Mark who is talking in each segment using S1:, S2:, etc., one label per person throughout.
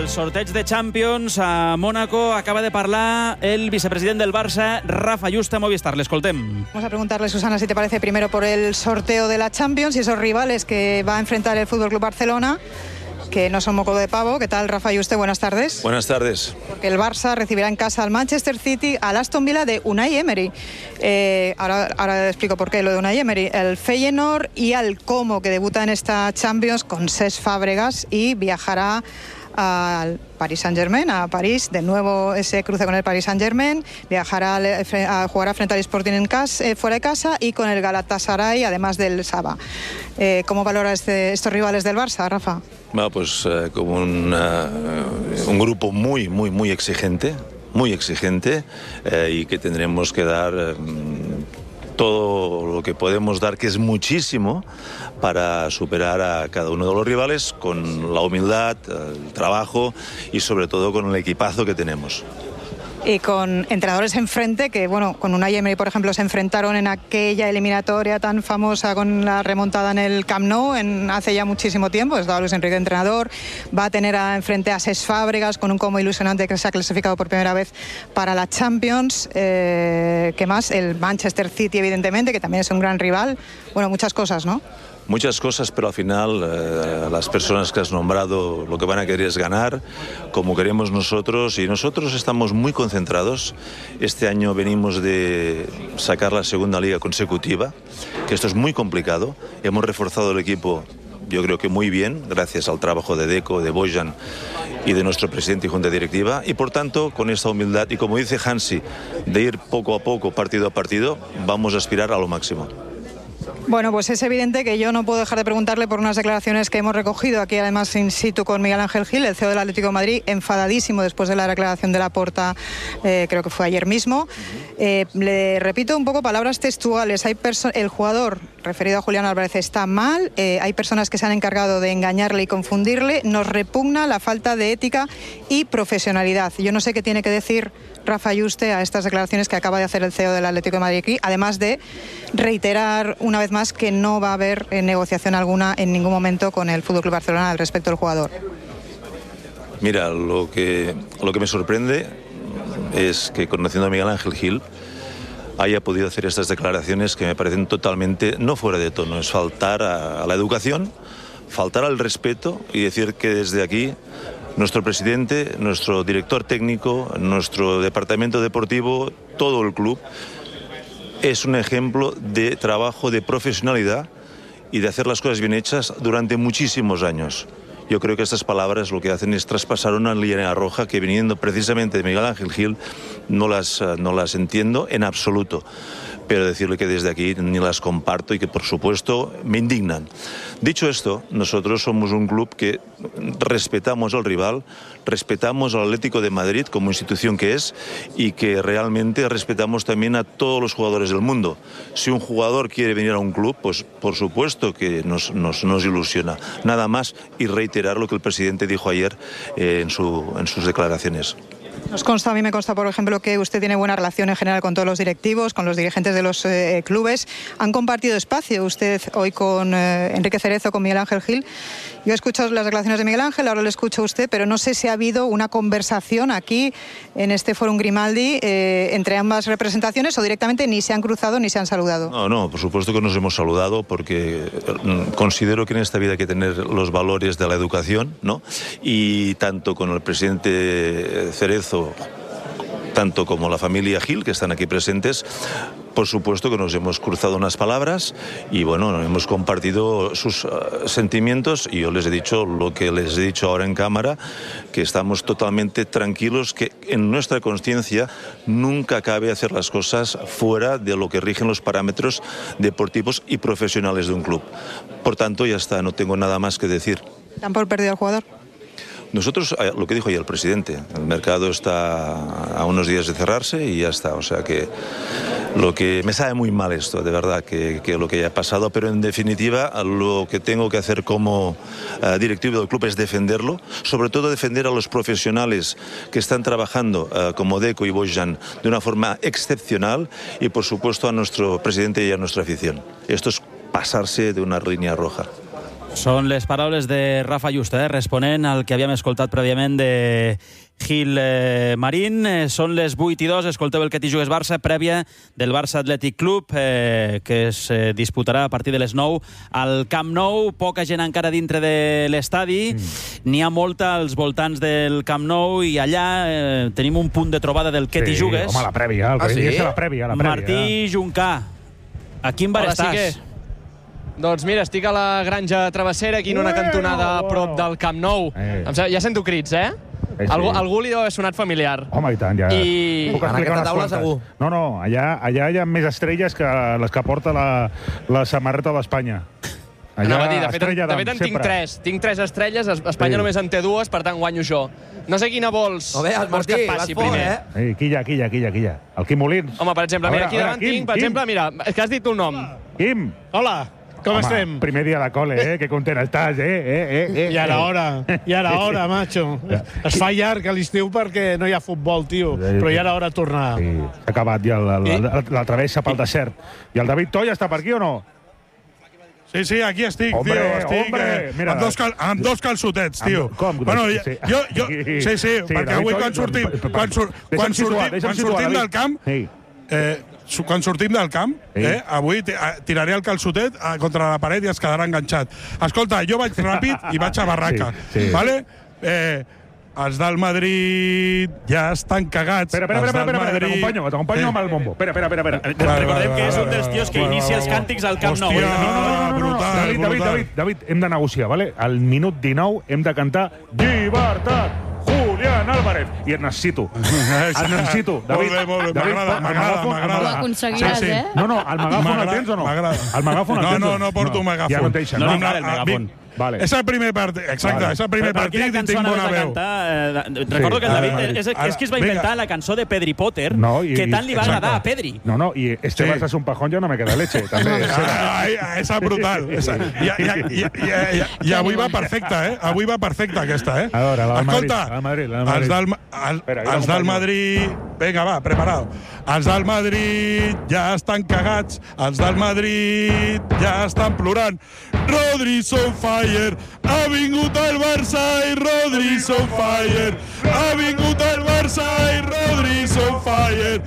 S1: del sorteig de Champions a Mónaco acaba de parlar el vicepresident del Barça, Rafa Yuste, a Movistar. L'escoltem.
S2: Vamos a preguntarle, Susana, si te parece, primero por el sorteo de la Champions y esos rivales que va a enfrentar el FC Barcelona, que no son moco de pavo. ¿Qué tal, Rafa Yuste? Buenas tardes.
S3: Buenas tardes.
S2: Porque el Barça recibirá en casa al Manchester City, al Aston Villa de Unai Emery. Ahora explico por qué lo de Unai Emery. El Feyenoord y al Como, que debuta en esta Champions con Cesc Fàbregas y viajará al Paris Saint-Germain, a París, de nuevo ese cruce con el Paris Saint-Germain, viajará a jugar frente al Sporting fuera de casa y con el Galatasaray, además del Saba. ¿Cómo valora estos rivales del Barça, Rafa?
S3: Bueno, pues como un grupo muy exigente, y que tendremos que dar todo lo que podemos dar, que es muchísimo, para superar a cada uno de los rivales con la humildad, el trabajo y sobre todo con el equipazo que tenemos.
S2: Y con entrenadores enfrente que, bueno, con Unai Emery, por ejemplo, se enfrentaron en aquella eliminatoria tan famosa con la remontada en el Camp Nou hace ya muchísimo tiempo. Estaba Luis Enrique entrenador, va a tener enfrente a Cesc Fàbregas con un Como ilusionante que se ha clasificado por primera vez para la Champions. ¿Qué más? El Manchester City, evidentemente, que también es un gran rival. Bueno, muchas cosas, ¿no?
S3: Muchas cosas, pero al final las personas que has nombrado lo que van a querer es ganar, como queremos nosotros, y nosotros estamos muy concentrados. Este año venimos de sacar la segunda liga consecutiva, que esto es muy complicado. Hemos reforzado el equipo, yo creo que muy bien, gracias al trabajo de Deco, de Bojan y de nuestro presidente y junta directiva, y por tanto, con esta humildad y como dice Hansi, de ir poco a poco, partido a partido, vamos a aspirar a lo máximo.
S2: Bueno, pues es evidente que yo no puedo dejar de preguntarle por unas declaraciones que hemos recogido aquí, además in situ, con Miguel Ángel Gil, el CEO del Atlético de Madrid, enfadadísimo después de la declaración de Laporta, creo que fue ayer mismo. Le repito un poco palabras textuales. El jugador, referido a Julián Álvarez, está mal, hay personas que se han encargado de engañarle y confundirle, nos repugna la falta de ética y profesionalidad. Yo no sé qué tiene que decir Rafa Yuste a estas declaraciones que acaba de hacer el CEO del Atlético de Madrid aquí, además de reiterar una vez más que no va a haber negociación alguna en ningún momento con el FC Barcelona al respecto del jugador.
S3: Mira, lo que me sorprende es que, conociendo a Miguel Ángel Gil, haya podido hacer estas declaraciones que me parecen totalmente no fuera de tono. Es faltar a la educación, faltar al respeto y decir que desde aquí nuestro presidente, nuestro director técnico, nuestro departamento deportivo, todo el club, es un ejemplo de trabajo, de profesionalidad y de hacer las cosas bien hechas durante muchísimos años. Yo creo que estas palabras lo que hacen es traspasar una línea roja que, viniendo precisamente de Miguel Ángel Gil, no las entiendo en absoluto. Pero decirle que desde aquí ni las comparto y que, por supuesto, me indignan. Dicho esto, nosotros somos un club que respetamos al rival, respetamos al Atlético de Madrid como institución que es, y que realmente respetamos también a todos los jugadores del mundo. Si un jugador quiere venir a un club, pues por supuesto que nos ilusiona. Nada más, y reiterar lo que el presidente dijo ayer en sus declaraciones.
S2: A mí me consta, por ejemplo, que usted tiene buena relación en general con todos los directivos, con los dirigentes de los clubes. Han compartido espacio usted hoy con Enrique Cerezo, con Miguel Ángel Gil. Yo he escuchado las declaraciones de Miguel Ángel, ahora lo escucho a usted, pero no sé si ha habido una conversación aquí en este Fórum Grimaldi entre ambas representaciones, o directamente ni se han cruzado ni se han saludado.
S3: No, por supuesto que nos hemos saludado, porque considero que en esta vida hay que tener los valores de la educación, ¿no? Y tanto con el presidente Cerezo, tanto como la familia Gil, que están aquí presentes, por supuesto que nos hemos cruzado unas palabras y, bueno, hemos compartido sus sentimientos, y yo les he dicho lo que les he dicho ahora en cámara, que estamos totalmente tranquilos, que en nuestra conciencia nunca cabe hacer las cosas fuera de lo que rigen los parámetros deportivos y profesionales de un club. Por tanto, ya está, no tengo nada más que decir.
S2: ¿Dan por perdido al jugador?
S3: Nosotros, lo que dijo ya el presidente, el mercado está a unos días de cerrarse y ya está. O sea que lo que me sabe muy mal esto, de verdad, que lo que haya pasado, pero en definitiva lo que tengo que hacer como directivo del club es defenderlo, sobre todo defender a los profesionales que están trabajando como Deco y Bojan de una forma excepcional, y por supuesto a nuestro presidente y a nuestra afición. Esto es pasarse de una línea roja.
S1: Són les paraules de Rafa Yusta, responent al que havíem escoltat prèviament de Gil Marín. Són les 8:02, escolteu el Que t'hi jugues Barça, prèvia del Barça Atlètic Club, que es disputarà a partir de les 9 al Camp Nou. Poca gent encara dintre de l'estadi, n'hi ha molta als voltants del Camp Nou, i allà tenim un punt de trobada del Que t'hi jugues.
S4: Home, la prèvia, el que és la prèvia.
S1: Martí Juncà, a quin bar estàs?
S5: Doncs mira, estic a la Granja Travessera, aquí en una cantonada a prop del Camp Nou. Ja sento crits, eh? Algú li deu haver sonat familiar.
S4: Home, i tant, ja.
S5: Puc
S4: explicar unes quantes. No, allà hi ha més estrelles que les que porta la samarreta d'Espanya.
S5: De fet, en tinc 3. Tinc 3 estrelles, Espanya només en té 2, per tant guanyo jo. No sé quina vols que et passi primer.
S4: Quilla. El Quim Molins.
S5: Home, per exemple, mira, aquí davant tinc, per exemple, mira, és que has dit un nom.
S4: Quim.
S6: Hola. Com estem?
S4: Primer dia de cole, que content estàs,
S6: Ja era hora, macho. Es fa llarg a l'estiu perquè no hi ha futbol, tio, però ja era hora de tornar.
S4: Sí, s'ha acabat ja la travessa pel desert. I el David Toll està per aquí o no?
S6: Sí, aquí estic, tio. Estic amb dos calçotets, tio.
S4: Com?
S6: Bueno, sí, perquè avui quan sortim del camp... Quan sortim del camp, avui tiraré el calçotet contra la paret i es quedarà enganxat. Escolta, jo vaig ràpid i vaig a barraca, vale? Els del Madrid ja estan cagats.
S4: Espera, t'acompanyo amb el bombo. Espera.
S1: Recordem que és un dels tios que inicia els càntics al Camp Nou.
S4: Brutal. David, hem de negociar, vale? Al minut 19 hem de cantar Llibertat, Julián Álvarez. I et necessito. David.
S6: Molt bé, m'agrada.
S7: Ho aconseguiràs, eh?
S4: No, el megàfon el tens o no? El megàfon el tens?
S6: No porto megàfon.
S4: Ja no et deixen.
S1: No li cal el megàfon.
S4: Vale.
S6: És el primer partit, exacte, és el primer partit i tinc bona veu.
S1: Recordo que el David és qui es va inventar la cançó de Pedri Potter, que tant li va agradar a Pedri.
S4: No, i este Barça és un pajón, jo no me queda leche.
S6: És brutal. I avui va perfecta, Avui va perfecta aquesta, Escolta, els del Madrid... Vinga, va, preparado. Els del Madrid ja estan cagats, els del Madrid ja estan plorant. Rodri's on fire, ha vingut el Barça i Rodri's on fire, ha vingut el Barça i Rodri's on fire.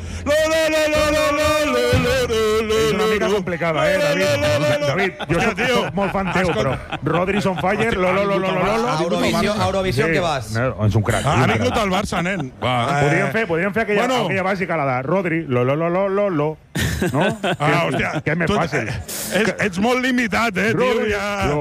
S4: És una mica complicada, David, jo soc molt fan teu, però Rodri's on fire,
S8: Eurovisió, què vas?
S4: És un crac.
S6: Ha vingut el Barça, nen.
S4: Podríem fer aquella bàsica, la de Rodri, no?
S6: Hòstia,
S4: que és més fàcil.
S6: Ets molt limitat, tio.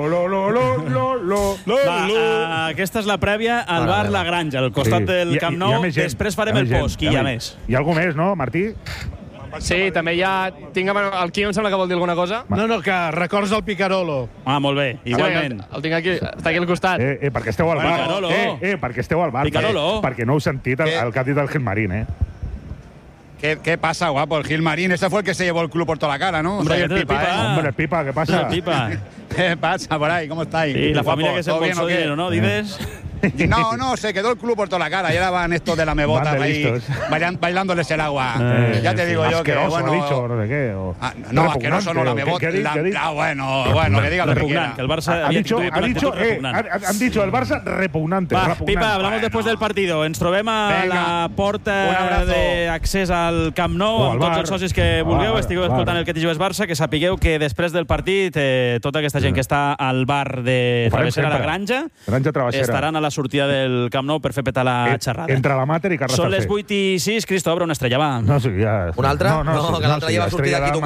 S1: Aquesta és la prèvia al bar La Granja, al costat del Camp Nou. Després farem el post, qui hi ha més.
S4: Hi ha algú més, no, Martí?
S5: Sí, també hi ha... El Quim em sembla que vol dir alguna cosa.
S6: No, que records el Picarolo.
S1: Molt bé, igualment.
S5: El tinc aquí, està aquí al costat.
S4: Perquè esteu al bar. Perquè esteu al bar. Perquè no heu sentit el que ha dit el Gil Marín,
S9: ¿Qué pasa, guapo? El Gil Marín, ese fue el que se llevó el club por toda la cara, ¿no?
S1: Hombre,
S4: Pipa, ¿qué pasa?
S9: ¿Qué pasa por ahí? ¿Cómo estáis?
S1: Y la familia que se embolsó dinero, ¿no? ¿Dices?
S9: No, se quedó el club por toda la cara. Y ahora van estos de la mebota ahí bailándoles el agua. Ya te digo yo que, bueno...
S4: dicho, no sé qué.
S9: No, asqueroso no, la mebota. Bueno, que diga lo que quiera.
S1: Que el Barça
S4: han dicho el Barça repugnante.
S1: Pipa, hablamos después del partido. Ens trobem a la porta d'accés al Camp Nou amb tots els socis que vulgueu. Estigueu escoltant el Que t'hi jugues Barça, que sapigueu que després del partit tota aquesta gent que està al bar de Travessera La Granja estaran a la sortida del Camp Nou per fer petar la xerrada.
S4: Entre la Mater i Carles III.
S1: Són les 8:06, Cristo, obre una estrella, va.
S4: No, sí, ja...
S8: Una altra? No, que l'altra ja va sortir d'aquí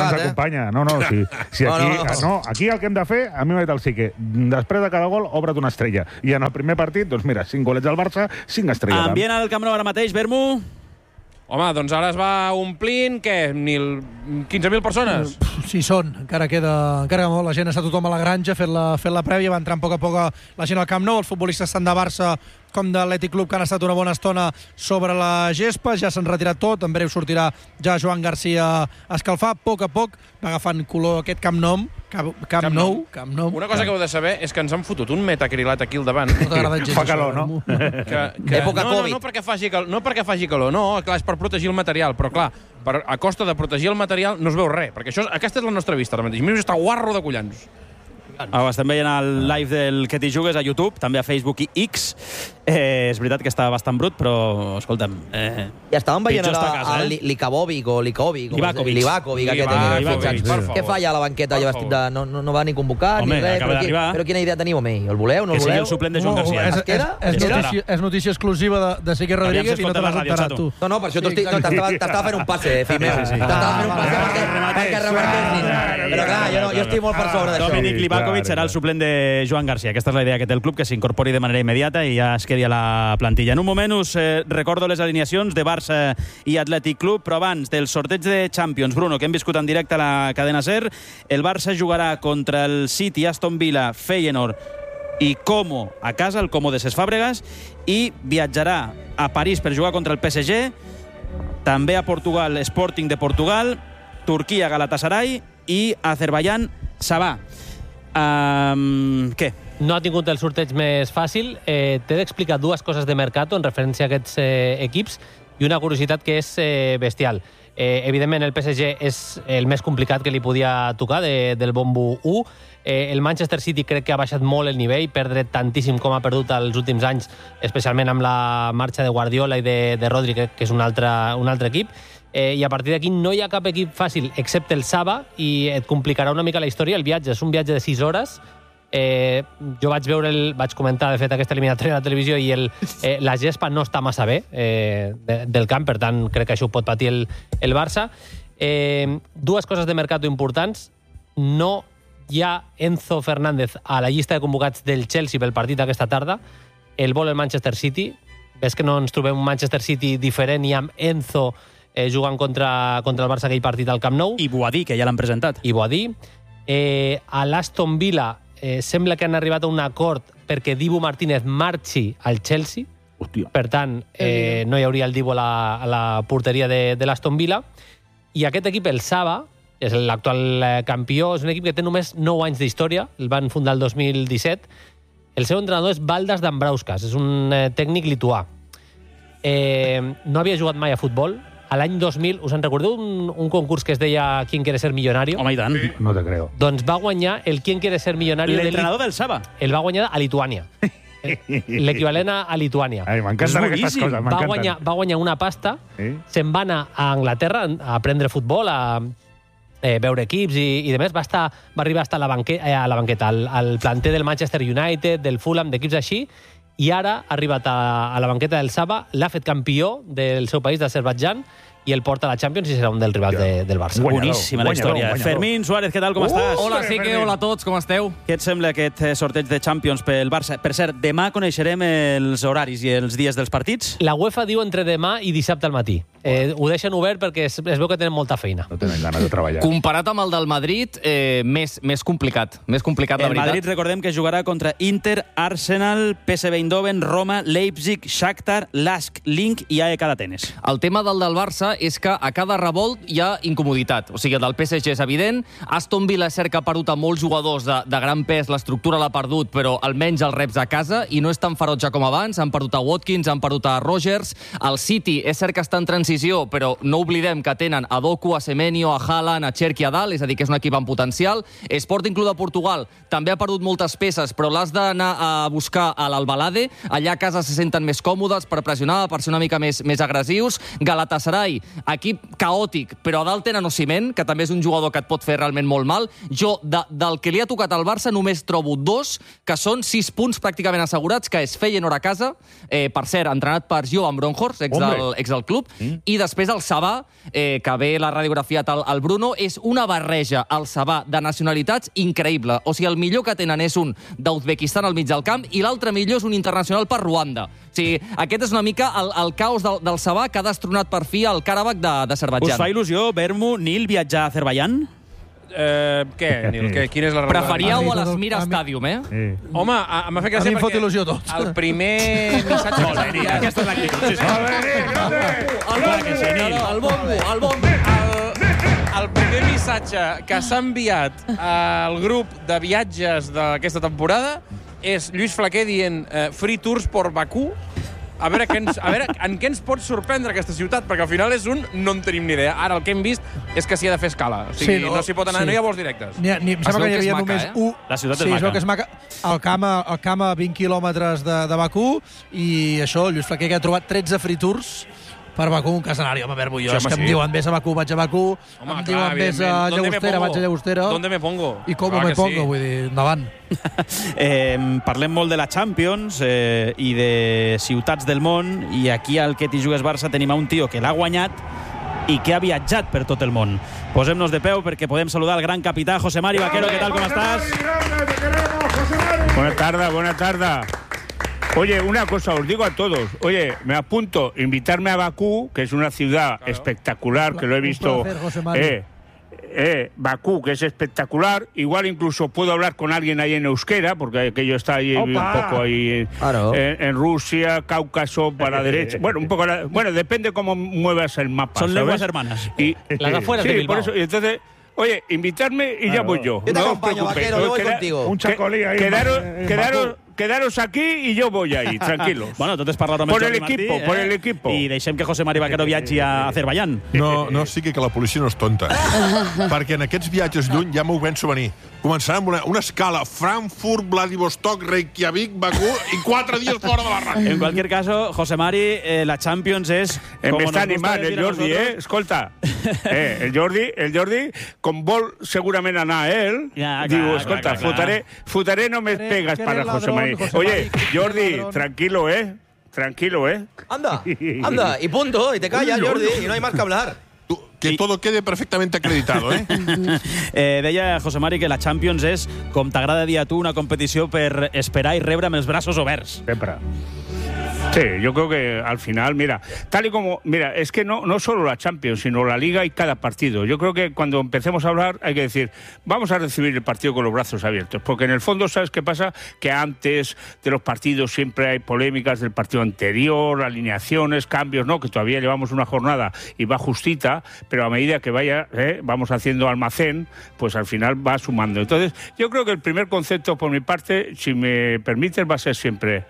S8: tocat,
S4: Aquí el que hem de fer, a mi m'ha dit el Sique, després de cada gol, obre't una estrella. I en el primer partit, doncs mira, 5 golets al Barça, 5 estrelles.
S1: Ambient al Camp Nou ara mateix, Vermu?
S5: Home, doncs ara es va omplint, què? 15.000 persones?
S10: Sí, són. Encara queda molt. La gent està tothom a la Granja fent la prèvia. Va entrant a poc a poc la gent al Camp Nou. Els futbolistes tant de Barça com de l'Atlètic Club, que han estat una bona estona sobre la gespa. Ja s'han retirat tot. En breu sortirà ja Joan Garcia a escalfar. A poc va agafant color aquest Camp Nou. Camp Nou.
S5: Una cosa que heu de saber és que ens han fotut un metacrilat aquí al davant.
S4: Fa calor, no?
S8: Època Covid.
S5: No perquè faci calor, no. Clar, és per protegir el material, però clar, a costa de protegir el material no es veu res, perquè aquesta és la nostra vista ara mateix. A mi està guarro de collons.
S1: Ho estem veient al live del Que t'hi jugues a YouTube, també a Facebook i X. És veritat que està bastant brut, però, escolta'm...
S8: Ja estàvem veient ara Likovic o Livakovic. Què fa allà a la banqueta? No va ni convocat ni res. Però quina idea teniu, home? El voleu, no el voleu?
S1: Que sigui el suplent de Joan Garcia.
S10: És notícia exclusiva de Sique Rodríguez i no te l'has enterat tu.
S8: No, per això t'estava fent un passe, Fimeu. T'estava fent un passe perquè revertessin. Però clar, jo estic molt per sobre d'això.
S1: Dominic Livakovic serà el suplent de Joan Garcia. Aquesta és la idea que té el club, que s'incorpori de manera immediata i ja es quedi a la plantilla. En un moment us recordo les alineacions de Barça i Atlètic Club, però abans del sorteig de Champions, Bruno, que hem viscut en directe a la cadena SER, el Barça jugarà contra el City, Aston Villa, Feyenoord i Como a casa, el Como de Ses Fàbregas, i viatjarà a París per jugar contra el PSG, també a Portugal, Sporting de Portugal, Turquia, Galatasaray i Azerbaiyán, Sabah. Què?
S7: No ha tingut el sorteig més fàcil. T'he d'explicar dues coses de Mercato en referència a aquests equips i una curiositat que és bestial. Evidentment, el PSG és el més complicat que li podia tocar del bombo 1. El Manchester City crec que ha baixat molt el nivell, perdre tantíssim com ha perdut els últims anys, especialment amb la marxa de Guardiola i de Rodri, que és un altre equip. I a partir d'aquí no hi ha cap equip fàcil, excepte el Sabah, i et complicarà una mica la història. El viatge és un viatge de 6 hores. Jo vaig comentar, de fet, aquesta eliminatòria a la televisió i la gespa no està massa bé del camp, per tant, crec que això ho pot patir el Barça. Dues coses de Mercato importants. No hi ha Enzo Fernández a la llista de convocats del Chelsea pel partit aquesta tarda. El vol el Manchester City. Ves que no ens trobem un Manchester City diferent i amb Enzo jugant contra el Barça aquell partit al Camp Nou.
S1: I Boadí, que ja l'han presentat.
S7: I Boadí. A l'Aston Villa sembla que han arribat a un acord perquè Dibu Martínez marxi al Chelsea.
S4: Hòstia.
S7: Per tant, no hi hauria el Dibu a la porteria de l'Aston Villa. I aquest equip, el Sabah, és l'actual campió, és un equip que té només 9 anys d'història, el van fundar el 2017. El seu entrenador és Valdas Dambrauskas, és un tècnic lituà. No havia jugat mai a futbol. A l'any 2000, us en recordeu un concurs que es deia ¿Quién quiere ser millonario?
S1: Home, i tant.
S4: No te creo.
S7: Doncs va guanyar el ¿Quién quiere ser millonario?
S1: L'entrenador del Sabah.
S7: El va guanyar a Lituània. L'equivalent a Lituània.
S4: Ai, m'encanten aquestes coses, m'encanten.
S7: Va guanyar una pasta, se'n va anar a Anglaterra a aprendre futbol, a veure equips i demés. Va arribar a estar a la banqueta, al planter del Manchester United, del Fulham, d'equips així, i ara ha arribat a la banqueta del Sabah, l'ha fet campió del seu país, d'Azerbaidjan, i el porta a la Champions i serà un dels rivals del Barça.
S1: Boníssima la història. Fermín Suárez, què tal, com estàs?
S11: Hola, Sique, hola a tots, com esteu?
S1: Què et sembla aquest sorteig de Champions pel Barça? Per cert, demà coneixerem els horaris i els dies dels partits?
S7: La UEFA diu entre demà i dissabte al matí. Ho deixen obert perquè es veu que tenen molta feina.
S4: No tenen ganes de treballar.
S11: Comparat amb el del Madrid, més complicat. Més complicat, la veritat.
S1: El Madrid, recordem que jugarà contra Inter, Arsenal, PSV Eindhoven, Roma, Leipzig, Shakhtar, Lask, Link i AEK d'Atenes.
S11: El tema del Barça és que a cada revolt hi ha incomoditat. O sigui, el del PSG és evident. Aston Villa és cert que ha perdut a molts jugadors de gran pes, l'estructura l'ha perdut, però almenys els reps a casa, i no és tan ferotge com abans. Han perdut a Watkins, han perdut a Rogers. El City és cert que està en transició, però no oblidem que tenen a Doku, a Semenyo, a Haaland, a Cherki a dalt, és a dir, que és un equip amb potencial. Sporting Club de Portugal també ha perdut moltes peces, però l'has d'anar a buscar a l'Albalade. Allà a casa se senten més còmodes per pressionar, per ser una mica més agressius. Galatasaray, equip caòtic, però a dalt tenen Osimhen, que també és un jugador que et pot fer realment molt mal. Jo, del que li ha tocat al Barça, només trobo 2, que són 6 punts pràcticament assegurats, que és Feyenoord a casa, per cert, entrenat per Johan Bronhorst, ex del club, i després el Sabah, que ve la radiografia al Bruno, és una barreja, el Sabah, de nacionalitats increïble. O sigui, el millor que tenen és un d'Uzbekistan al mig del camp i l'altre millor és un internacional per Ruanda. O sigui, aquest és una mica el caos del Sabah, que ha destronat per fi el Karabakh d'Azerbaidjan.
S1: Us fa il·lusió, Bermu, Nil, viatjar a Azerbaidjan?
S5: Què, Nil? Quina és la raó?
S11: Preferíeu a l'Esmira Stadium,
S5: Home, m'ha fet gràcia perquè el primer missatge...
S1: Molt bé, Nil, aquesta és l'actitud.
S11: El bombo.
S5: El primer missatge que s'ha enviat al grup de viatges d'aquesta temporada és Lluís Flaquer dient free tours per Bakú, a veure en què ens pot sorprendre aquesta ciutat, perquè al final és no en tenim ni idea. Ara el que hem vist és que s'hi ha de fer escala. O sigui, no s'hi pot anar, no hi ha vols directes.
S10: Em sembla que hi havia només un...
S1: La ciutat és maca.
S10: Sí, es veu que és maca. El camp a 20 quilòmetres de Bakú, i això, Lluís Flaquer, que ha trobat 13 free tours per Bakú, un casonari, home, Albert Bullós, que em diuen vés a Bakú, vaig a Bakú, em diuen vés a Llagostera, vaig a Llagostera.
S5: ¿Dónde me pongo?
S10: I com me pongo, vull dir, endavant.
S1: Parlem molt de la Champions i de ciutats del món, i aquí al Que t'hi jugues Barça tenim un tio que l'ha guanyat i que ha viatjat per tot el món. Posem-nos de peu perquè podem saludar al gran capità José Mari Vaquero. ¿Qué tal, cómo estás?
S12: Buenas tardes. Oye, una cosa, os digo a todos. Oye, me apunto, invitarme a Bakú, que es una ciudad espectacular, que lo he visto. Bakú, que es espectacular. Igual incluso puedo hablar con alguien ahí en euskera, porque aquello está ahí un poco ahí en Rusia, Cáucaso, para la derecha. Bueno, un poco. Bueno, depende cómo muevas el mapa.
S1: Son lenguas hermanas.
S12: Y
S7: las afueras de Bilbao.
S12: Por eso, y entonces. Oye, invitarme y ya voy yo.
S8: Yo te acompaño, Vaquero, yo voy contigo.
S4: Un chacolí ahí.
S12: Quedaros aquí y yo voy ahí, tranquilos.
S1: Bueno, entonces parlar
S12: por el equipo, por el equipo.
S1: I deixem que José Mari Vaquero viatgi a Azerbaiyán.
S6: No sigui que la policia no és tonta. Perquè en aquests viatges lluny ja m'ho penso venir. Començarà amb una escala Frankfurt, Vladivostok, Reykjavik, Bakú i 4 dies fora de la ràdio.
S1: En cualquier caso, José Mari, la Champions es...
S12: Me está animant el Jordi, escolta. El Jordi, com vol segurament anar diu, escolta, fotaré no me pegas para José Mari. Oye, Jordi, tranquilo, Tranquilo,
S8: Anda, y punto, y te callas, Jordi, y no hay más que hablar.
S6: Que todo quede perfectamente acreditado,
S1: Deia José Mari que la Champions és, com t'agrada dir a tu, una competició per esperar i rebre amb els braços oberts.
S12: Sempre. Sí, yo creo que al final, mira, es que no solo la Champions, sino la Liga y cada partido. Yo creo que cuando empecemos a hablar hay que decir, vamos a recibir el partido con los brazos abiertos, porque en el fondo, ¿sabes qué pasa? Que antes de los partidos siempre hay polémicas del partido anterior, alineaciones, cambios, ¿no? Que todavía llevamos una jornada y va justita, pero a medida que vamos haciendo almacén, pues al final va sumando. Entonces, yo creo que el primer concepto por mi parte, si me permites, va a ser siempre...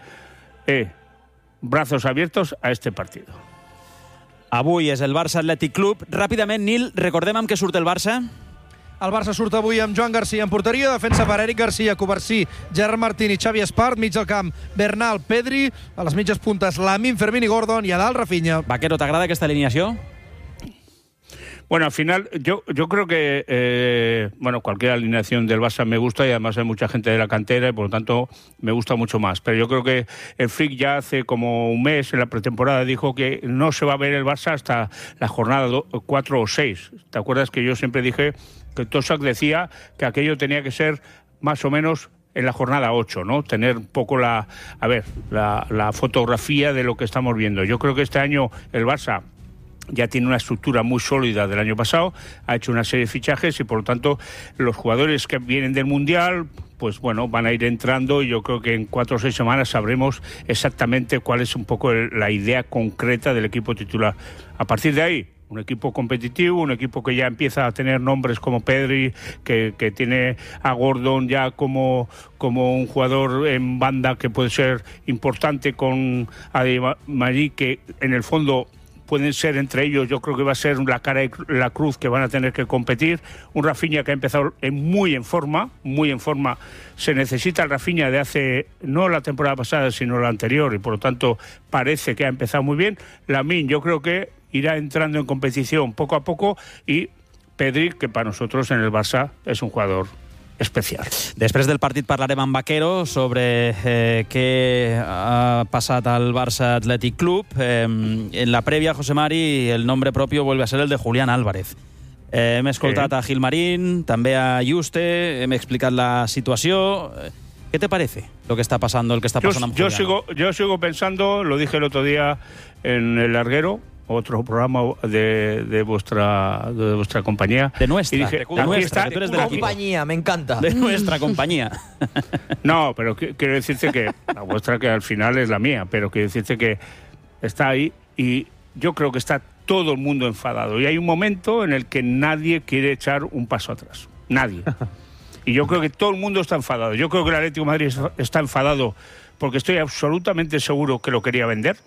S12: brazos abiertos a este partido.
S1: Avui és el Barça Athletic Club. Ràpidament, Nil, recordem amb què surt el Barça?
S10: El Barça surt avui amb Joan Garcia en porteria, defensa per Eric Garcia, Covarsí, Gerard Martín i Xavi Espart, mig del camp Bernal, Pedri, a les mitges puntes Lamine, Fermín i Gordon, i a dalt Rafinha.
S1: Vaquero, t'agrada aquesta alineació?
S12: Bueno, al final, yo creo que cualquier alineación del Barça me gusta, y además hay mucha gente de la cantera y por lo tanto me gusta mucho más. Pero yo creo que el Flick ya hace como un mes en la pretemporada dijo que no se va a ver el Barça hasta la jornada 4 o 6. ¿Te acuerdas que yo siempre dije que Tosak decía que aquello tenía que ser más o menos en la jornada 8, ¿no? Tener un poco la fotografía de lo que estamos viendo. Yo creo que este año el Barça ya tiene una estructura muy sólida del año pasado, ha hecho una serie de fichajes y por lo tanto los jugadores que vienen del Mundial, pues bueno, van a ir entrando, y yo creo que en 4 o 6 semanas sabremos exactamente cuál es un poco la idea concreta del equipo titular. A partir de ahí, un equipo competitivo, un equipo que ya empieza a tener nombres como Pedri, que tiene a Gordon ya como un jugador en banda que puede ser importante, con Ademari, que en el fondo pueden ser entre ellos, yo creo que va a ser la cara y la cruz que van a tener que competir. Un Rafinha que ha empezado muy en forma. Se necesita el Rafinha de hace, no la temporada pasada, sino la anterior, y por lo tanto parece que ha empezado muy bien. Lamine, yo creo que irá entrando en competición poco a poco, y Pedri, que para nosotros en el Barça es un jugador especial.
S1: Després del partit parlarem amb Vaquero sobre què ha passat al Barça Athletic Club. En la prèvia, José Mari, el nombre propio vuelve a ser el de Julián Álvarez. Hem escoltat a Gil Marín, també a Yuste, hem explicat la situació. ¿Qué te parece lo que está pasando, el que está pasando amb Julián?
S12: Yo sigo pensando, lo dije el otro día en El Larguero, otro programa de vuestra compañía.
S1: De nuestra.
S12: Y dije,
S8: compañía, me encanta.
S1: De nuestra compañía.
S12: No, pero quiero decirte que la vuestra, que al final es la mía, pero quiero decirte que está ahí, y yo creo que está todo el mundo enfadado. Y hay un momento en el que nadie quiere echar un paso atrás. Nadie. Y yo creo que todo el mundo está enfadado. Yo creo que el Atlético de Madrid está enfadado porque estoy absolutamente seguro que lo quería vender.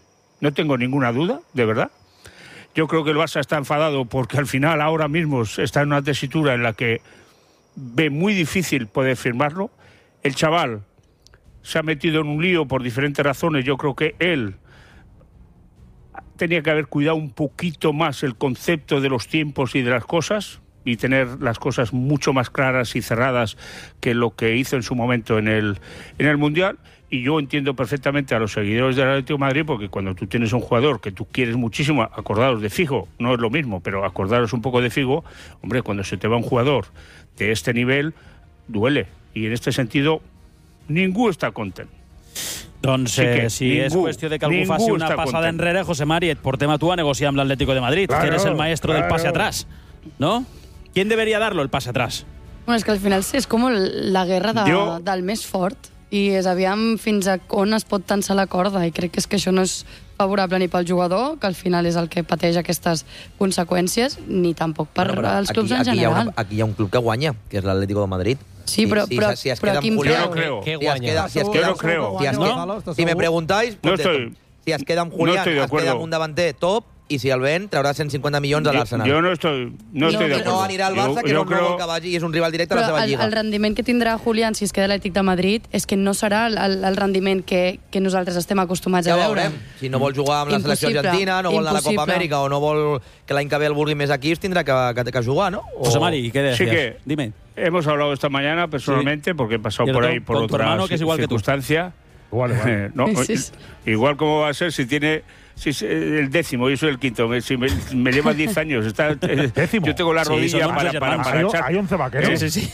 S12: no tengo ninguna duda, de verdad. Yo creo que el Barça está enfadado porque al final ahora mismo está en una tesitura en la que ve muy difícil poder firmarlo. El chaval se ha metido en un lío por diferentes razones. Yo creo que él tenía que haber cuidado un poquito más el concepto de los tiempos y de las cosas y tener las cosas mucho más claras y cerradas que lo que hizo en su momento en el Mundial. Y yo entiendo perfectamente a los seguidores del Atlético de Madrid, porque cuando tú tienes un jugador que tú quieres muchísimo, acordaros de Figo, no es lo mismo, pero acordaros un poco de Figo, hombre, cuando se te va un jugador de este nivel, duele. Y en este sentido, ningú està content.
S1: Doncs si és qüestió de que algú faci una passada enrere, José Mari, et portem a tu a negociar amb l'Atlético de Madrid, que eres el maestro del pase atrás, ¿no? ¿Quién debería darlo el pase atrás?
S13: Bueno, és que al final és com la guerra del més fort i és aviam fins a on es pot tensar la corda i crec que és que això no és favorable ni pel jugador, que al final és el que pateix aquestes conseqüències, ni tampoc per als clubs en general.
S8: Aquí hi ha un club que guanya, que és l'Atlético de Madrid.
S13: Sí, però quin
S12: creo. Yo no creo.
S8: Si me preguntáis, si es queda amb Julián, es queda amb un davanter top, i si el ven, traurà 150 milions a l'Arsenal.
S12: Jo no estoy de acuerdo.
S8: No anirà al Barça, que no vol que vagi i és un rival directe a la seva lliga.
S13: Però el rendiment que tindrà Julián si es queda a l'Atlètic de Madrid és que no serà el rendiment que nosaltres estem acostumats a veure.
S8: Ja ho veurem. Si no vol jugar amb la selecció argentina, no vol anar a la Copa Amèrica o no vol que l'any que ve el vulgui més aquí, es tindrà que jugar, ¿no?
S1: José Mari, ¿qué decías?
S12: Sí que
S1: dime.
S12: Hemos hablado esta mañana personalmente porque he pasado por ahí por otra circunstancia. Igual como va a ser si tiene... Si es el décimo, yo soy el quinto. Si me lleva 10 años.
S4: ¿Décimo?
S12: Yo tengo la rodilla para echar.
S4: Hay 11 vaqueros.
S1: Sí.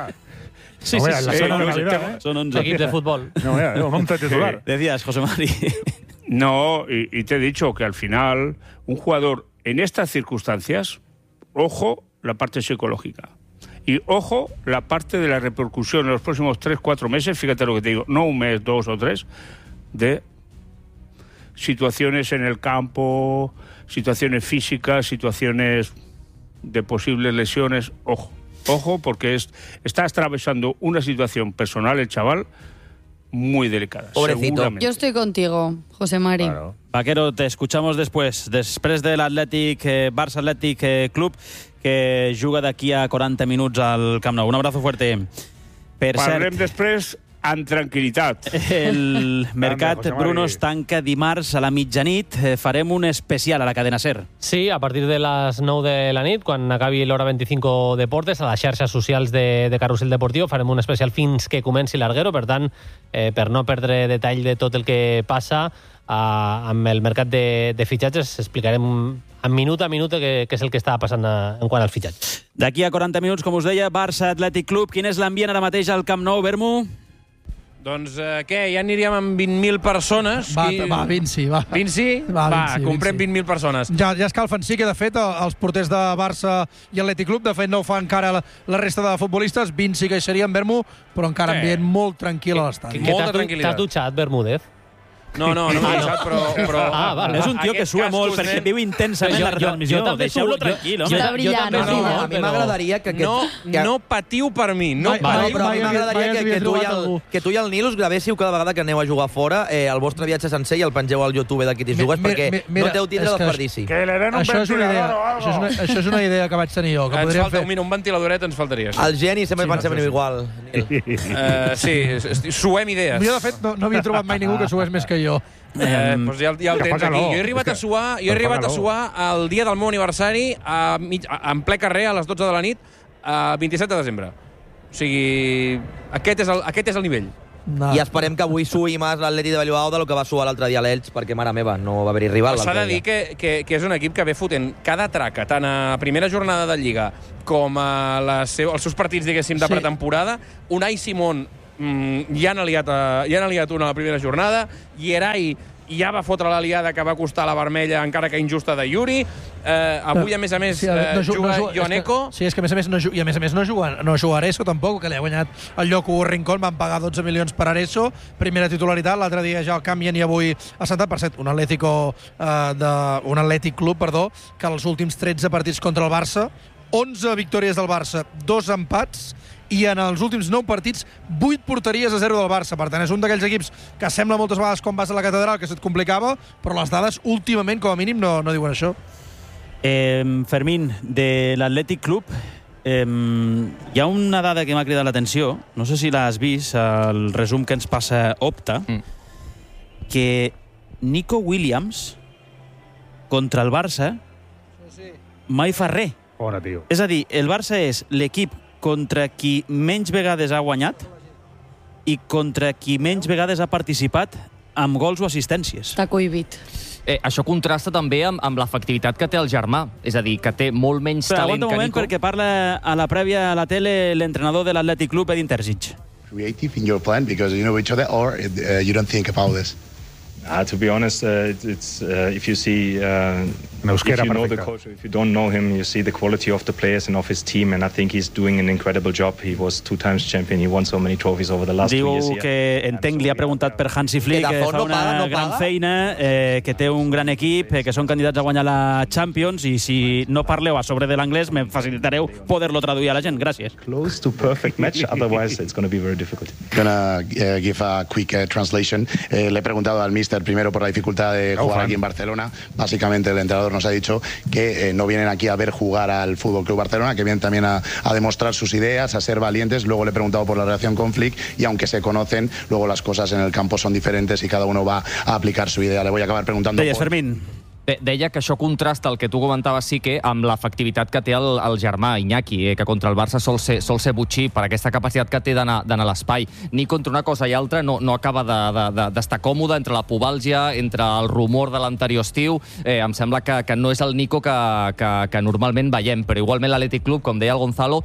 S7: Son 11 equipos de fútbol.
S4: No, un 11 titular.
S1: Decías, José Mari.
S12: No, y te he dicho que al final un jugador en estas circunstancias, ojo la parte psicológica. Y ojo la parte de la repercusión en los próximos 3-4 meses, fíjate lo que te digo, no un mes, 2 o 3, de situaciones en el campo, situaciones físicas, situaciones de posibles lesiones. Ojo, porque está atravesando una situación personal el chaval muy delicada.
S8: Pobrecito.
S13: Yo estoy contigo, José Mari.
S1: Claro. Vaquero, te escuchamos después de l'Atlètic, Barça Atlètic Club, que juga d'aquí a 40 minuts al Camp Nou. Un abrazo fuerte.
S12: Parlem després amb tranquil·litat.
S1: El mercat, Bruno, es tanca dimarts a la mitjanit. Farem un especial a la cadena SER.
S7: Sí, a partir de les 9 de la nit, quan acabi l'hora 25 Deportes, a les xarxes socials de Carrusel Deportiu, farem un especial fins que comenci l'Arguero. Per tant, per no perdre detall de tot el que passa amb el mercat de fitxatges, explicarem en minut a minut què és el que està passant en quant al fitxatge.
S1: D'aquí a 40 minuts, com us deia, Barça Atlètic Club. Quin és l'ambient ara mateix al Camp Nou, Bermu?
S5: Doncs què, ja aniríem amb 20.000 persones.
S10: Va, Vinci, va.
S5: Vinci? Va, comprem 20.000 persones.
S10: Ja escalfen, sí que de fet els porters de Barça i Atlètic Club, de fet no ho fa encara la resta de futbolistes, Vinci que seria en Bermu, però encara ambient molt tranquil a l'estadi.
S5: Molta tranquil·litat.
S7: T'has dutxat, Bermúdez?
S5: No m'he deixat, però...
S1: vale. És un tio que sua molt perquè viu intensament la retransmissió. Deixeu-lo tranquil, home.
S13: Està brillant.
S8: A mi m'agradaria que...
S5: No patiu per mi. No patiu.
S8: Però a mi m'agradaria que tu i el Nil us gravessiu cada vegada que aneu a jugar fora el vostre viatge sencer i el pengeu al YouTube d'aquí t'hi jugues perquè no deu tindre desperdici.
S10: Això és una idea que vaig tenir jo.
S5: Ens falta un ventiladoret, ens faltaria.
S8: El geni sempre pensem igual.
S5: Sí, suem idees.
S10: Jo, de fet, no havia trobat mai ningú que sués més que jo.
S5: Doncs ja el tens aquí. Jo he arribat a suar el dia del meu aniversari en ple carrer a les 12 de la nit, 27 de desembre. O sigui, aquest és el nivell.
S8: I esperem que avui suï més l'Atlètic de Bilbao del que va suar l'altre dia a l'Elx, perquè, mare meva, no va haver-hi rival.
S5: S'ha de dir que és un equip que ve fotent cada traca, tant a primera jornada de Lliga com a els seus partits, diguéssim, de pretemporada. Unai Simón ja han aliat una a la primera jornada, Yeray ja va fotre l'aliada que va costar la vermella, encara que injusta, de Yuri. Avui, a més, juga Ioneco.
S10: Sí, és que a més no juga Areso tampoc, que li ha guanyat el lloc a Rincón, van pagar 12 milions per Areso, primera titularitat, l'altre dia ja el canvien i avui ha sentat, per cert, un Atlètic Club, que els últims 13 partits contra el Barça, 11 victòries del Barça, 2 empats i en els últims 9 partits 8 porteries a 0 del Barça. Per tant, és un d'aquells equips que sembla moltes vegades com vas a la catedral, que se't complicava, però les dades últimament, com a mínim, no diuen això.
S1: Fermín, de l'Atlètic Club, hi ha una dada que m'ha cridat l'atenció, no sé si l'has vist, el resum que ens passa Opta, que Nico Williams contra el Barça mai fa res.
S4: Bona, tio.
S1: És a dir, el Barça és l'equip contra qui menys vegades ha guanyat i contra qui menys vegades ha participat amb gols o assistències.
S13: Està cohibit.
S11: Això contrasta també amb l'efectivitat que té el germà. És a dir, que té molt menys talent que Nico.
S1: Aguanta un moment, perquè parla a la prèvia a la tele l'entrenador de l'Atlètic Club, Edin Terzic.
S14: Creative in your plan because you know each other, or you don't think about this?
S15: To be honest, it's if you see, if you know the coach, if you don't know him, you see the quality of the players and of his team, and I think he's doing an incredible job. He was 2 times champion. He won so many trophies over the last 2 years.
S1: Diu que entenc, li ha preguntat per Hansi Flick, que fa una gran feina, que té un gran equip, que són candidats a guanyar la Champions, i si no parleu a sobre de l'anglès, me facilitareu poder-lo traduir a la gent. Gràcies.
S15: Close to perfect match, otherwise it's going to be very difficult.
S14: Gonna give a quick translation. Le he preguntado al mister primero por la dificultad de jugar aquí en Barcelona. Básicamente el entrenador nos ha dicho que no vienen aquí a ver jugar al Fútbol Club Barcelona, que vienen también a demostrar sus ideas, a ser valientes. Luego le he preguntado por la relación con Flick, y aunque se conocen, luego las cosas en el campo son diferentes y cada uno va a aplicar su idea. Le voy a acabar preguntando
S1: por... Fermín.
S11: Deia que això contrasta el que tu comentaves, sí, que amb l'efectivitat que té el germà, Iñaki, que contra el Barça sol ser botxí per aquesta capacitat que té d'anar a l'espai. Ni contra una cosa i altra no acaba d'estar còmode, entre la pubàlgia, entre el rumor de l'anterior estiu. Em sembla que no és el Nico que normalment veiem, però igualment l'Atlètic Club, com deia el Gonzalo,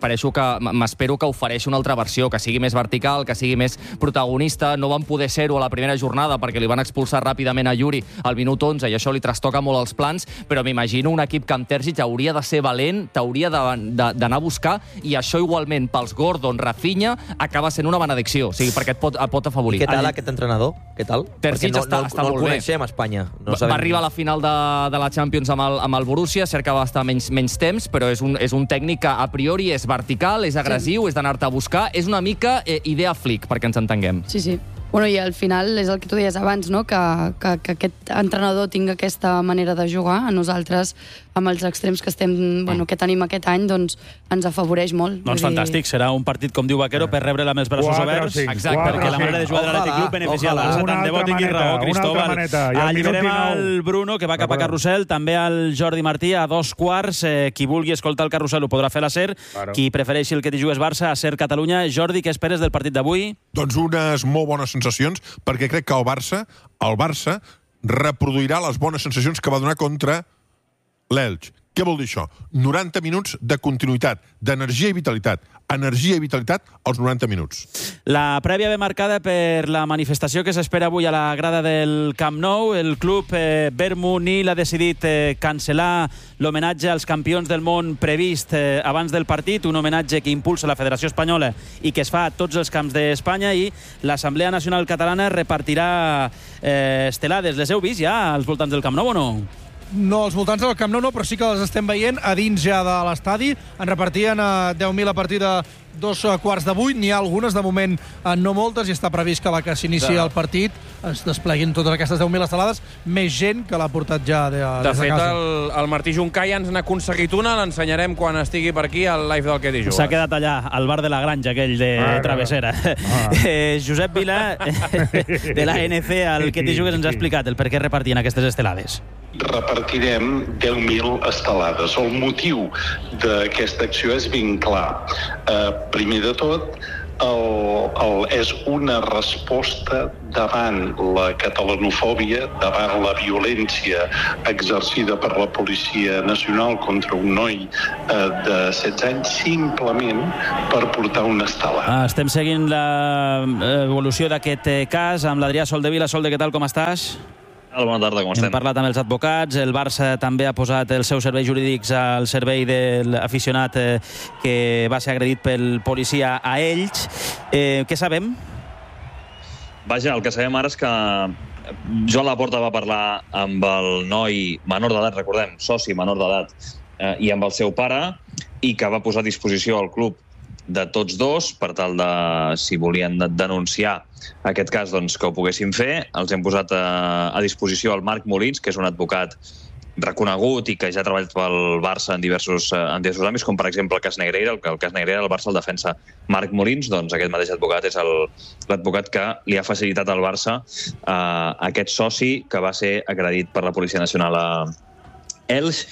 S11: m'espero que ofereixi una altra versió, que sigui més vertical, que sigui més protagonista. No van poder ser-ho a la primera jornada perquè li van expulsar ràpidament a Yuri al minut 11 i això li trastoca molt els plans, però m'imagino un equip que amb Terzic hauria de ser valent, t'hauria d'anar a buscar, i això igualment pels Gordon, Rafinha, acaba sent una benedicció, o sigui, perquè et pot afavorir.
S8: I què tal aquest entrenador? Què tal?
S11: Terzic està molt bé.
S8: No el coneixem a Espanya.
S11: Va arribar a la final de la Champions amb el Borussia, cert que va estar menys temps, però és un tècnic que a priori és vertical, és agressiu, és d'anar-te a buscar, és una mica idea Flick, perquè ens entenguem.
S13: Sí. Bueno, i al final és el que tu deies abans, no? Que aquest entrenador tingui aquesta manera de jugar. A nosaltres, amb els extrems que tenim aquest any, doncs ens afavoreix molt.
S1: Doncs fantàstic, serà un partit, com diu Vaquero, per rebre-la amb els braços oberts. Exacte, perquè la manera de jugar de l'Atlètic Club beneficia el Barça. Tant de bo tinguis raó, Cristóbal. Alliberem el Bruno, que va cap a Carrusel, també al Jordi Martí, a 2:15. Qui vulgui escoltar el Carrusel ho podrà fer a la SER. Qui prefereixi el que t'hi jugues Barça, a SER Catalunya. Jordi, què esperes del partit d'avui?
S6: Doncs unes molt bones sensacions, perquè crec que el Barça reproduirà les bones sensacions que va donar contra l'Elx. Què vol dir això? 90 minuts de continuïtat, d'energia i vitalitat. Energia i vitalitat als 90 minuts.
S1: La prèvia ve marcada per la manifestació que s'espera avui a la grada del Camp Nou. El club Verd Nil ha decidit cancel·lar l'homenatge als campions del món previst abans del partit, un homenatge que impulsa la Federació Espanyola i que es fa a tots els camps d'Espanya, i l'Assemblea Nacional Catalana repartirà estelades. Les heu vist ja als voltants del Camp Nou o no?
S10: No, als voltants del Camp Nou no, però sí que les estem veient a dins ja de l'estadi. En repartien 10.000 a partir de 7:15. N'hi ha algunes, de moment no moltes, i està previst que a la que s'inici el partit es despleguin totes aquestes 10.000 estelades, més gent que l'ha portat ja des de casa.
S5: De fet, el Martí Juncà ja ens n'ha aconseguit una, l'ensenyarem quan estigui per aquí al live del Que t'hi jugues.
S1: S'ha quedat allà, al bar de la Granja, aquell de Travessera. Josep Vila, de l'ANC, al Que t'hi jugues, ens ha explicat el per què repartien aquestes estelades.
S16: Repartirem 10.000 estelades. El motiu d'aquesta acció és ben clar. Primer de tot, és una resposta davant la catalanofòbia, davant la violència exercida per la Policia Nacional contra un noi de 16 anys, simplement per portar una estelada.
S1: Estem seguint l'evolució d'aquest cas amb l'Adrià Soldevila. Solde, què tal, com estàs?
S17: Bona tarda, com estem?
S1: Hem parlat amb els advocats. El Barça també ha posat els seus serveis jurídics al servei de l'aficionat que va ser agredit pel policia a Elx. Què sabem?
S17: Vaja, el que sabem ara és que Joan Laporta va parlar amb el noi menor d'edat, recordem, soci menor d'edat, i amb el seu pare, i que va posar a disposició al club de tots dos, per tal de, si volien denunciar aquest cas, doncs, que ho poguessin fer. Els hem posat a disposició el Marc Molins, que és un advocat reconegut i que ja ha treballat pel Barça en diversos àmbits, com per exemple el cas Negreira. El cas Negreira, el Barça el defensa Marc Molins, doncs aquest mateix advocat és l'advocat que li ha facilitat al Barça aquest soci que va ser agredit per la Policia Nacional a Elx,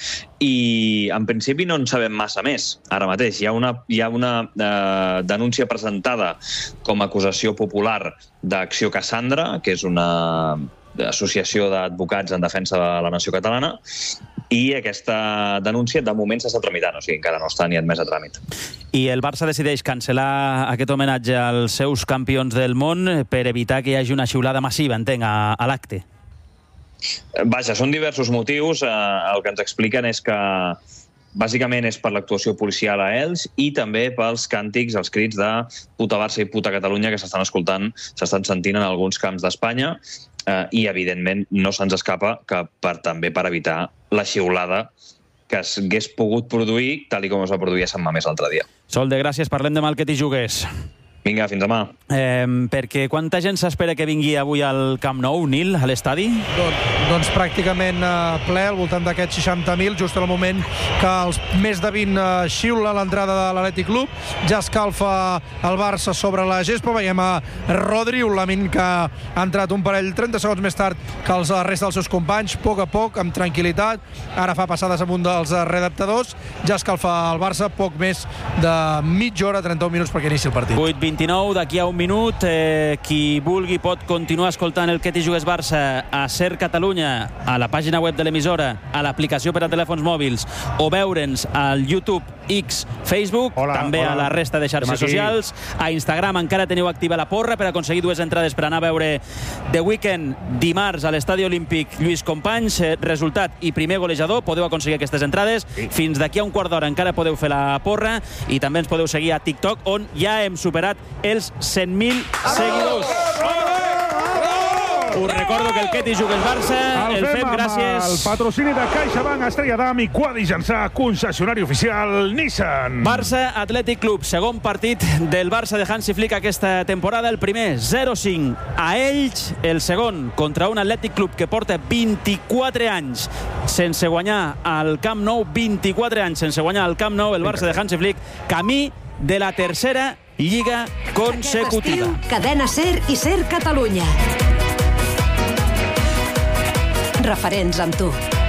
S17: i en principi no en sabem massa més. Ara mateix hi ha una denúncia presentada com a acusació popular d'Acció Cassandra, que és una associació d'advocats en defensa de la nació catalana, i aquesta denúncia de moment s'està tramitant, o sigui, encara no està ni admès a tràmit.
S1: I el Barça decideix cancel·lar aquest homenatge als seus campions del món per evitar que hi hagi una xiulada massiva, entenc, a l'acte.
S17: Vaja, són diversos motius. El que ens expliquen és que bàsicament és per l'actuació policial a Elx i també pels càntics, els crits de puta Barça i puta Catalunya que s'estan sentint en alguns camps d'Espanya, i evidentment no se'ns escapa que també per evitar la xiulada que s'hagués pogut produir tal com es va produir a Sant Mamés l'altre dia.
S1: Solde, gràcies. Parlem demà al Que t'hi jugues.
S17: Vinga, fins demà.
S1: Perquè quanta gent s'espera que vingui avui al Camp Nou, Nil, a l'estadi?
S10: Doncs pràcticament ple, al voltant d'aquests 60.000, just en el moment que els més de 20 xiula l'entrada de l'Atlètic Club. Ja escalfa el Barça sobre la gespa. Veiem a Rodri, un Lamin que ha entrat un parell 30 segons més tard que els resta dels seus companys, a poc, amb tranquil·litat. Ara fa passades amb un dels redactadors. Ja escalfa el Barça, poc més de mitja hora, 31 minuts perquè inici el partit.
S1: 8:29, d'aquí a un minut. Qui vulgui pot continuar escoltant el Que t'hi jugues Barça a Ser Catalunya, a la pàgina web de l'emissora, a l'aplicació per a telèfons mòbils, o veure'ns al YouTube, X, Facebook, també a la resta de xarxes socials. A Instagram encara teniu activa la porra per aconseguir 2 entrades per anar a veure The Weeknd dimarts a l'Estadi Olímpic Lluís Companys. Resultat i primer golejador, podeu aconseguir aquestes entrades. Fins d'aquí a un quart d'hora encara podeu fer la porra, i també ens podeu seguir a TikTok, on ja hem superat els 100.000 seguidors. Us recordo que el Que t'hi jugues Barça el fem gràcies
S4: al patrocini de CaixaBank, Estrella Damm i Quadi Jansà, concessionari oficial Nissan.
S1: Barça Atlètic Club, segon partit del Barça de Hansi Flick aquesta temporada. El primer 0-5 a Elx, el segon contra un Atlètic Club que porta 24 anys sense guanyar al Camp Nou, 24 anys sense guanyar al Camp Nou. El Barça de Hansi Flick, camí de la tercera lliga consecutiva.
S18: Aquest estiu, Cadena Ser i Ser Catalunya. Referents amb tu.